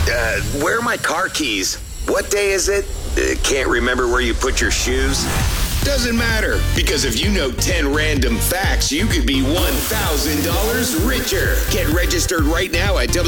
Where are my car keys? What day is it? Can't remember where you put your shoes? Doesn't matter, because if you know 10 random facts, you could be $1,000 richer. Get registered right now at